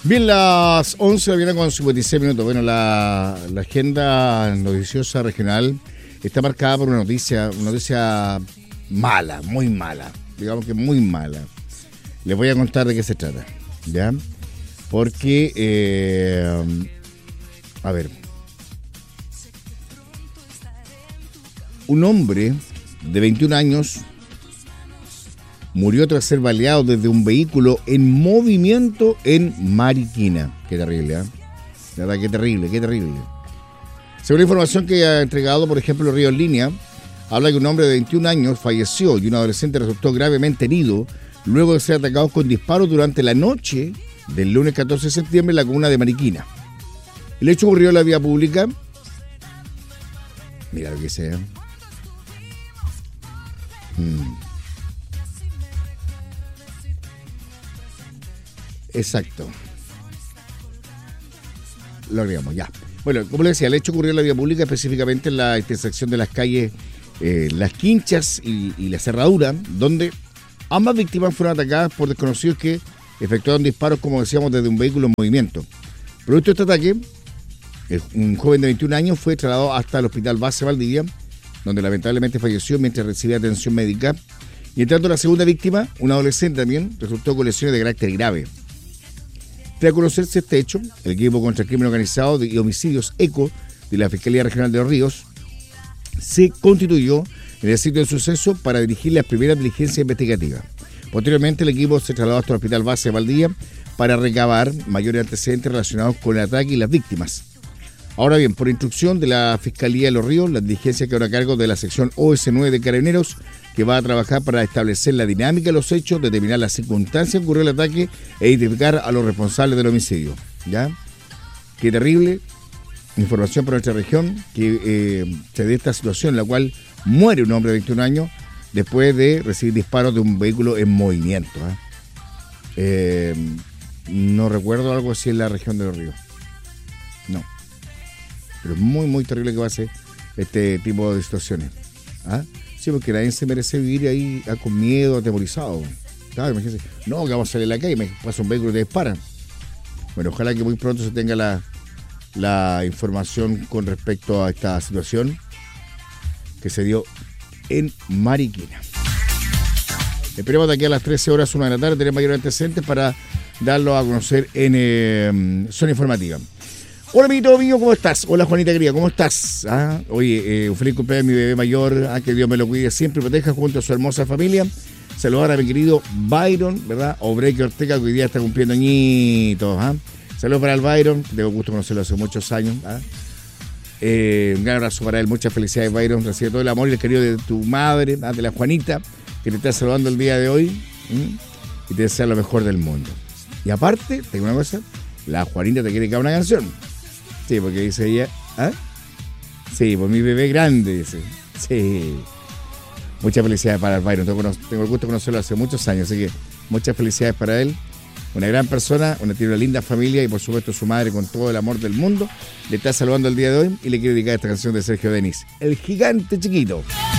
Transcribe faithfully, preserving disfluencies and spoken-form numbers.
Bien, las once de la mañana con cincuenta y seis minutos. Bueno, la, la agenda noticiosa regional está marcada por una noticia, una noticia mala, muy mala, digamos que muy mala. Les voy a contar de qué se trata, ¿ya? Porque, eh, a ver, un hombre de veintiún años murió tras ser baleado desde un vehículo en movimiento en Mariquina. Qué terrible, ¿eh? La verdad, qué terrible, qué terrible. Según la información que ha entregado, por ejemplo, Río en Línea, habla que un hombre de veintiún años falleció y un adolescente resultó gravemente herido luego de ser atacado con disparos durante la noche del lunes catorce de septiembre en la comuna de Mariquina. El hecho ocurrió en la vía pública. Mira lo que sea. Hmm. Exacto. Lo agregamos, ya. Bueno, como le decía, el hecho ocurrió en la vía pública, específicamente en la intersección de las calles eh, Las Quinchas y, y La Cerradura, donde ambas víctimas fueron atacadas por desconocidos que efectuaron disparos, como decíamos, desde un vehículo en movimiento. Producto de este ataque, el, un joven de veintiún años fue trasladado hasta el Hospital Base Valdivia, donde lamentablemente falleció mientras recibía atención médica. Y entrando la segunda víctima, un adolescente también, resultó con lesiones de carácter grave. Tras conocerse este hecho, el equipo contra el crimen organizado y homicidios ECO de la Fiscalía Regional de Los Ríos se constituyó en el sitio del suceso para dirigir las primeras diligencias investigativas. Posteriormente, el equipo se trasladó hasta el Hospital Base de Valdivia para recabar mayores antecedentes relacionados con el ataque y las víctimas. Ahora bien, por instrucción de la Fiscalía de Los Ríos, la diligencia quedó a cargo de la sección O S nueve de Carabineros, que va a trabajar para establecer la dinámica de los hechos, determinar las circunstancias que ocurrió el ataque e identificar a los responsables del homicidio. ¿Ya? Qué terrible información para nuestra región, que eh, se dé esta situación en la cual muere un hombre de veintiún años después de recibir disparos de un vehículo en movimiento. ¿eh? Eh, no recuerdo algo así en la región de Los Ríos. No. Pero es muy, muy terrible que pase este tipo de situaciones. ¿Ah? Sí, porque nadie se merece vivir ahí ah, con miedo, atemorizado. Claro, imagínense, no, que vamos a salir a la calle y me pasa un vehículo y te disparan. Bueno, ojalá que muy pronto se tenga la, la información con respecto a esta situación que se dio en Mariquina. Esperemos de aquí a las trece horas, una de la tarde, tener mayor antecedentes para darlo a conocer en eh, Zona Informativa. Hola, amiguito mío, ¿cómo estás? Hola, Juanita querida, ¿cómo estás? Ah, oye, eh, un feliz cumpleaños a mi bebé mayor, ah, que Dios me lo cuide siempre y proteja junto a su hermosa familia. Saludar a mi querido Byron, ¿verdad? Obreque Ortega, que hoy día está cumpliendo añitos. ¿ah? Saludos para el Byron, tengo gusto conocerlo hace muchos años. ¿ah? Eh, un gran abrazo para él, muchas felicidades, Byron. Recibe todo el amor y el cariño de tu madre, ¿ah? de la Juanita, que te está saludando el día de hoy. ¿sí? Y te desea lo mejor del mundo. Y aparte, tengo una cosa, la Juanita te quiere cantar una canción. Sí, porque dice ella, ¿ah? Sí, pues mi bebé grande, dice. Sí. Muchas felicidades para el Byron. Tengo, tengo el gusto de conocerlo hace muchos años, así que muchas felicidades para él. Una gran persona, una, tiene una linda familia y por supuesto su madre con todo el amor del mundo. Le está saludando el día de hoy y le quiero dedicar esta canción de Sergio Denis, El Gigante Chiquito.